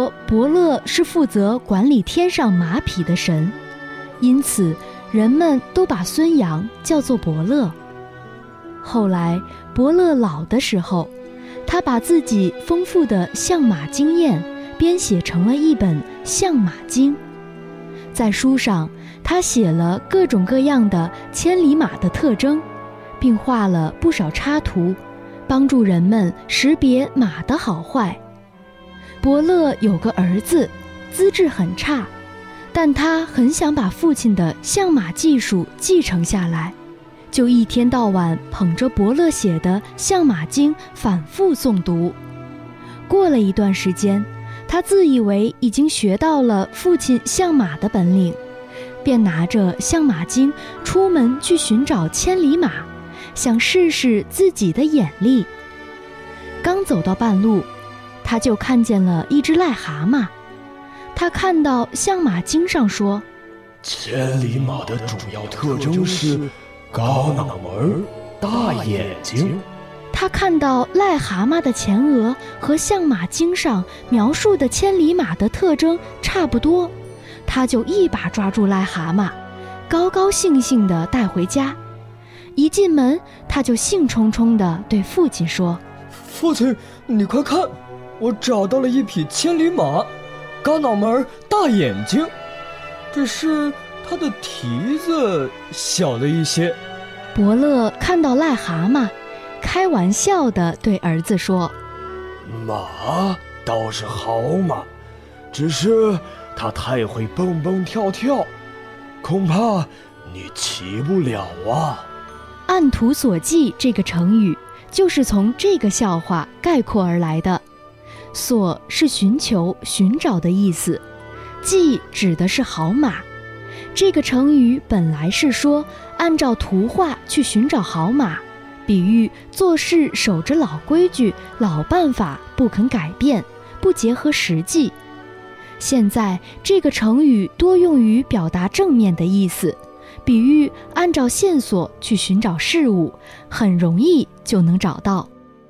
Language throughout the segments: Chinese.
说伯乐是负责管理天上马匹的神，因此人们都把孙阳叫做伯乐。后来伯乐老的时候，他把自己丰富的相马经验编写成了一本《相马经》。在书上，他写了各种各样的千里马的特征，并画了不少插图，帮助人们识别马的好坏。伯乐有个儿子，资质很差，但他很想把父亲的相马技术继承下来，就一天到晚捧着伯乐写的《相马经》反复诵读。过了一段时间，他自以为已经学到了父亲相马的本领，便拿着《相马经》出门去寻找千里马，想试试自己的眼力。刚走到半路，他就看见了一只癞蛤蟆。他看到《相马经》上说， 千里马的主要特征是高脑门、大眼睛。 他看到癞蛤蟆的前额和《相马经》上描述的千里马的特征差不多，他就一把抓住癞蛤蟆，高高兴兴地带回家。一进门，他就兴冲冲地对父亲说， 父亲，你快看，我找到了一匹千里马，高脑门，大眼睛，只是它的蹄子小了一些。 伯乐看到癞蛤蟆，开玩笑地对儿子说， 马倒是好马，只是它太会蹦蹦跳跳，恐怕你骑不了啊。 按图索骥这个成语就是从这个笑话概括而来的。索是寻求、寻找的意思，骥指的是好马。这个成语本来是说按照图画去寻找好马，比喻做事守着老规矩、老办法，不肯改变，不结合实际。现在这个成语多用于表达正面的意思，比喻按照线索去寻找事物，很容易就能找到。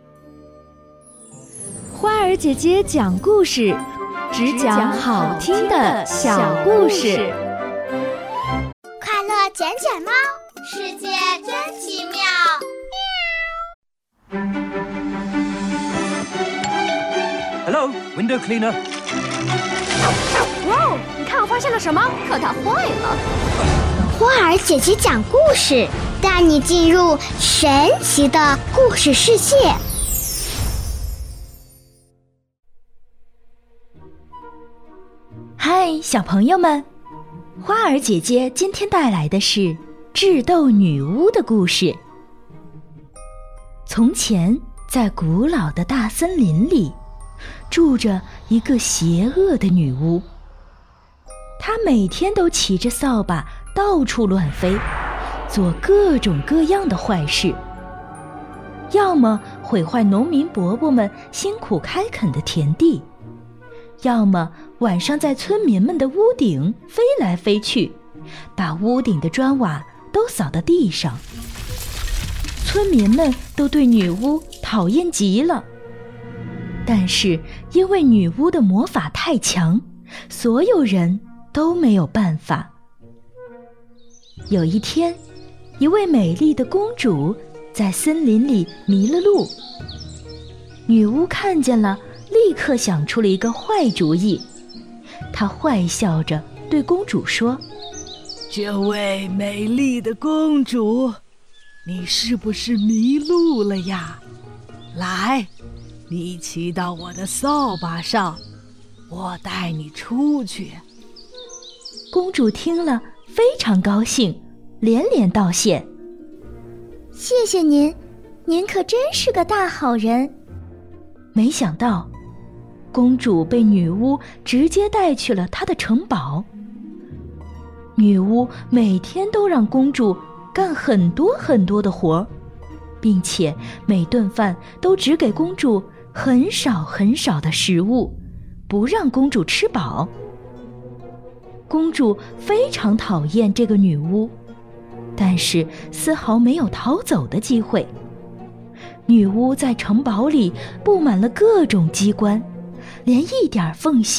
花儿姐姐讲故事，只讲好听的小故事。 快乐捡捡猫，世界真奇妙。 Hello, window cleaner. 哇哦，你看我发现了什么？可它坏了。 花儿姐姐讲故事，带你进入神奇的故事世界。 嗨，小朋友们，花儿姐姐今天带来的是智斗女巫的故事。从前，在古老的大森林里，住着一个邪恶的女巫。她每天都骑着扫把到处乱飞，做各种各样的坏事，要么毁坏农民伯伯们辛苦开垦的田地，要么晚上在村民们的屋顶飞来飞去，把屋顶的砖瓦都扫到地上。村民们都对女巫讨厌极了，但是因为女巫的魔法太强，所有人都没有办法。有一天，一位美丽的公主在森林里迷了路，女巫看见了，立刻想出了一个坏主意。她坏笑着对公主说， 这位美丽的公主，你是不是迷路了呀？来，你骑到我的扫把上，我带你出去。 公主听了非常高兴，连连道谢。 谢谢您，您可真是个大好人。 没想到，公主被女巫直接带去了她的城堡。女巫每天都让公主干很多很多的活，并且每顿饭都只给公主很少很少的食物，不让公主吃饱。公主非常讨厌这个女巫，但是丝毫没有逃走的机会。女巫在城堡里布满了各种机关，连一点缝隙